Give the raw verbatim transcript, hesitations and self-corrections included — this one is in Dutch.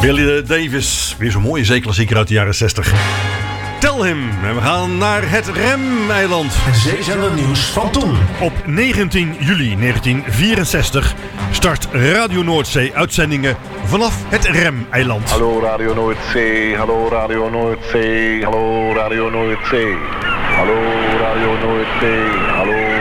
Billy Davis, weer zo'n mooie zeeklassieker uit de jaren zestig. Tell Him. En we gaan naar het Remeiland. Het zeezender nieuws van toen. Op negentien juli negentien vierenzestig start Radio Noordzee uitzendingen vanaf het Remeiland. Hallo Radio Noordzee, hallo Radio Noordzee, hallo Radio Noordzee, hallo Radio Noordzee, hallo